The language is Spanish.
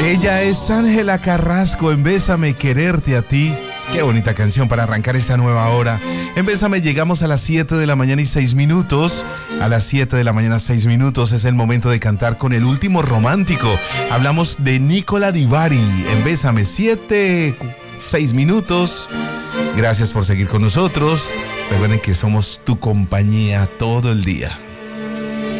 Ella es Ángela Carrasco, en Bésame, quererte a ti. Qué bonita canción para arrancar esta nueva hora. En Bésame llegamos a las 7 de la mañana y 6 minutos. A las 7 de la mañana 6 minutos es el momento de cantar con el último romántico. Hablamos de Nicola Di Bari. En Bésame, 7, 6 minutos. Gracias por seguir con nosotros. Recuerden que somos tu compañía todo el día.